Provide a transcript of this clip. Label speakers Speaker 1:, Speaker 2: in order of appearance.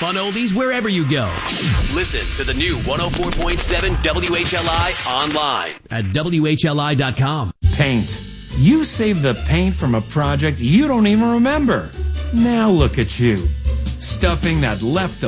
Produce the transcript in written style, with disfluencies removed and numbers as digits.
Speaker 1: fun oldies wherever you go. Listen to the new 104.7 WHLI online at WHLI.com.
Speaker 2: Paint. You saved the paint from a project you don't even remember. Now look at you, stuffing that leftover